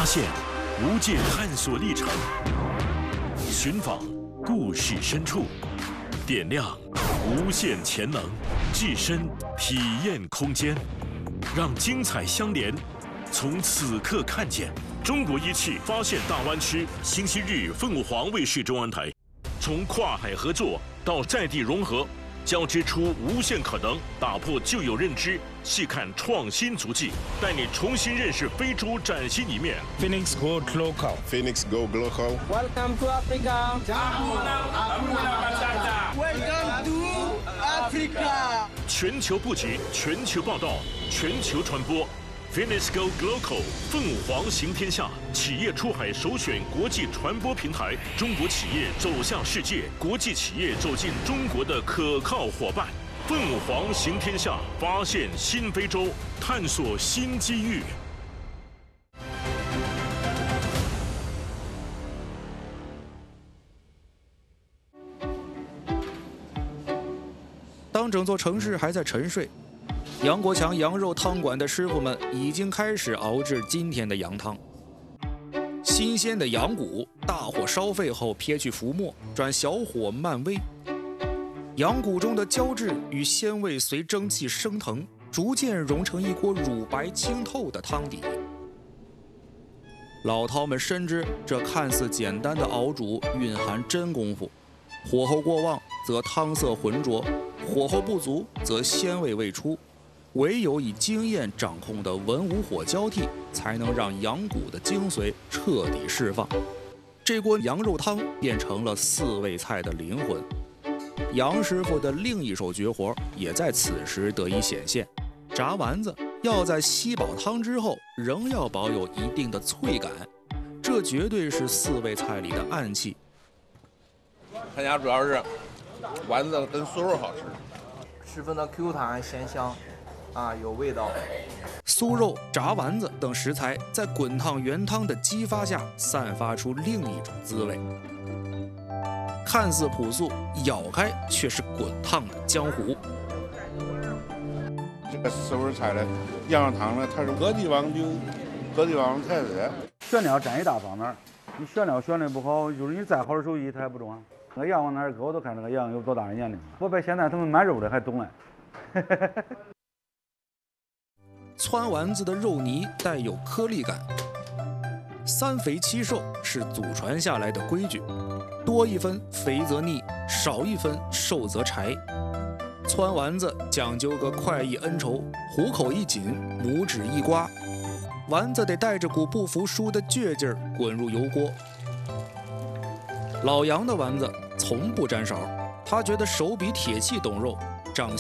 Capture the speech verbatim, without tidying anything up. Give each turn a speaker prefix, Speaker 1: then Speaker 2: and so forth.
Speaker 1: 发现无界探索历程，寻访故事深处，点亮无限潜能，置身体验空间，让精彩相连。从此刻看见中国仪器发现大湾区。星期日，凤凰卫视中文台，从跨海合作到在地融合，交织出无限可能，打破旧有认知，细看创新足迹，带你重新认识非洲崭新一面。
Speaker 2: Phoenix Go Global.
Speaker 3: Phoenix Go Global.
Speaker 4: Welcome to Africa.
Speaker 5: Welcome to Africa.
Speaker 1: 全球布局，全球报道，全球传播。Phoenix Go Global 凤凰行天下，企业出海首选国际传播平台，中国企业走向世界，国际企业走进中国的可靠伙伴。凤凰行天下，发现新非洲，探索新机遇。
Speaker 6: 当整座城市还在沉睡，杨国强羊肉汤馆的师傅们已经开始熬制今天的羊汤。新鲜的羊骨大火烧沸后撇去浮沫，转小火慢煨。羊骨中的胶质与鲜味随蒸汽升腾，逐渐融成一锅乳白清透的汤底。老饕们深知这看似简单的熬煮蕴含真功夫，火候过旺则汤色浑浊，火候不足则鲜味未出。唯有以经验掌控的文武火交替，才能让羊骨的精髓彻底释放。这锅羊肉汤变成了四味菜的灵魂。杨师傅的另一手绝活也在此时得以显现：炸丸子要在吸饱汤之后，仍要保有一定的脆感，这绝对是四味菜里的暗器。
Speaker 7: 他家主要是丸子跟酥肉好吃，
Speaker 4: 十分的 Q 弹鲜香。啊，有味道。
Speaker 6: 酥肉、炸丸子等食材在滚烫原汤的激发下，散发出另一种滋味。看似朴素，咬开却是滚烫的江湖。
Speaker 3: 这个四味菜的羊肉汤呢，它是各地方有各地方菜色。
Speaker 8: 选料占一大方面，你选料选的不好，就是你再好的手艺它也不中啊。那个羊往哪儿搁，我都看这个羊有多大的年龄。我比现在他们卖肉的还懂嘞。
Speaker 6: 汆丸子的肉泥带有颗粒感，三肥七瘦是祖传下来的规矩，多一分肥则腻，少一分瘦则柴。汆丸子讲究个快意恩仇，虎口一紧，拇指一刮，丸子得带着股不服输的倔劲儿滚入油锅。老杨的丸子从不沾勺，他觉得手比铁器懂肉，长